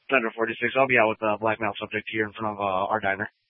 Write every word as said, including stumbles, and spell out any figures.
Thunder forty-six. I'll be out with the black male subject here in front of uh, our diner.